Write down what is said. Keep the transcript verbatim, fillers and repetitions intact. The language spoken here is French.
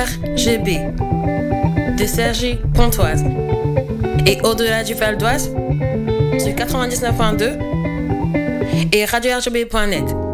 R G B de Sergi Pontoise et au-delà du Val d'Oise sur quatre-vingt-dix-neuf point deux et radio r g b point net.